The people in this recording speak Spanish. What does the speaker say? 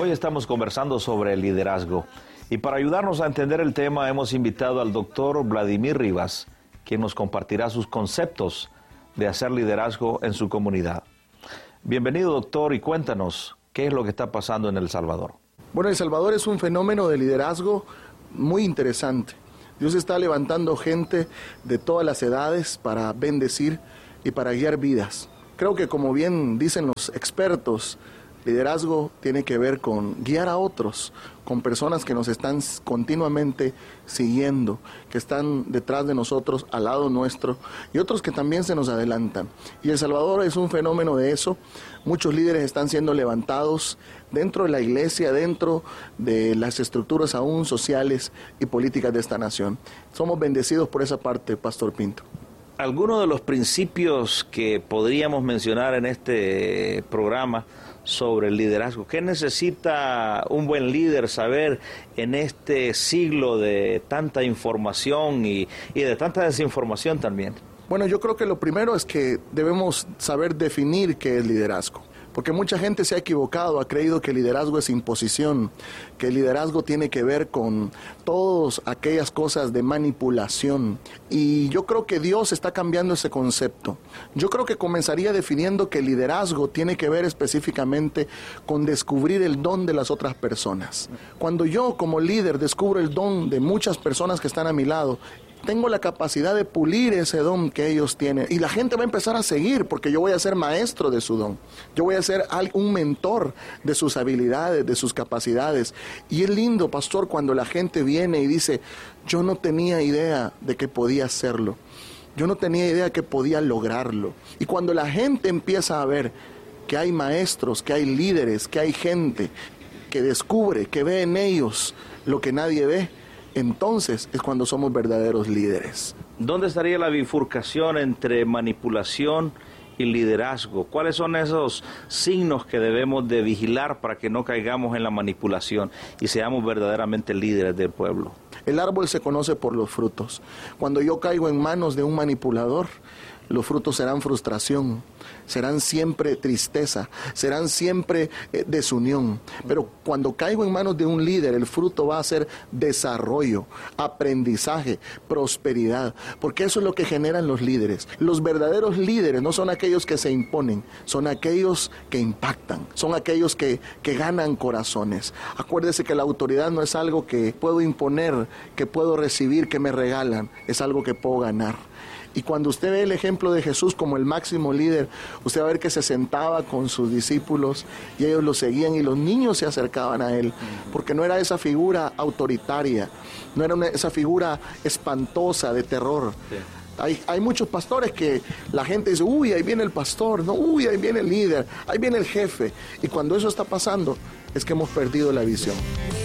Hoy estamos conversando sobre el liderazgo y para ayudarnos a entender el tema hemos invitado al doctor Vladimir Rivas, quien nos compartirá sus conceptos de hacer liderazgo en su comunidad. Bienvenido, doctor, y cuéntanos qué es lo que está pasando en El Salvador. Bueno, El Salvador es un fenómeno de liderazgo muy interesante. Dios está levantando gente de todas las edades para bendecir y para guiar vidas. Creo que, como bien dicen los expertos, liderazgo tiene que ver con guiar a otros, con personas que nos están continuamente siguiendo, que están detrás de nosotros, al lado nuestro, y otros que también se nos adelantan. Y El Salvador es un fenómeno de eso. Muchos líderes están siendo levantados dentro de la iglesia, dentro de las estructuras aún sociales y políticas de esta nación. Somos bendecidos por esa parte, Pastor Pinto. Algunos de los principios que podríamos mencionar en este programa sobre el liderazgo. ¿Qué necesita un buen líder saber en este siglo de tanta información y de tanta desinformación también? Bueno, yo creo que lo primero es que debemos saber definir qué es liderazgo. Porque mucha gente se ha equivocado, ha creído que el liderazgo es imposición, que el liderazgo tiene que ver con todas aquellas cosas de manipulación. Y yo creo que Dios está cambiando ese concepto. Yo creo que comenzaría definiendo que el liderazgo tiene que ver específicamente con descubrir el don de las otras personas. Cuando yo como líder descubro el don de muchas personas que están a mi lado, tengo la capacidad de pulir ese don que ellos tienen y la gente va a empezar a seguir porque yo voy a ser maestro de su don. Yo voy a ser un mentor de sus habilidades, de sus capacidades. Y es lindo, pastor, cuando la gente viene y dice, yo no tenía idea de que podía hacerlo. Yo no tenía idea que podía lograrlo. Y cuando la gente empieza a ver que hay maestros, que hay líderes, que hay gente que descubre, que ve en ellos lo que nadie ve, entonces es cuando somos verdaderos líderes. ¿Dónde estaría la bifurcación entre manipulación y liderazgo? ¿Cuáles son esos signos que debemos de vigilar para que no caigamos en la manipulación y seamos verdaderamente líderes del pueblo? El árbol se conoce por los frutos. Cuando yo caigo en manos de un manipulador, los frutos serán frustración, serán siempre tristeza, serán siempre desunión. Pero cuando caigo en manos de un líder, el fruto va a ser desarrollo, aprendizaje, prosperidad, porque eso es lo que generan los líderes. Los verdaderos líderes no son aquellos que se imponen, son aquellos que impactan, son aquellos que ganan corazones. Acuérdese que la autoridad no es algo que puedo imponer, que puedo recibir, que me regalan, es algo que puedo ganar. Y cuando usted ve el ejemplo de Jesús como el máximo líder, usted va a ver que se sentaba con sus discípulos y ellos lo seguían y los niños se acercaban a él, porque no era esa figura autoritaria, no era esa figura espantosa de terror. Sí. Hay muchos pastores que la gente dice, uy, ahí viene el pastor, no, uy, ahí viene el líder, ahí viene el jefe. Y cuando eso está pasando, es que hemos perdido la visión.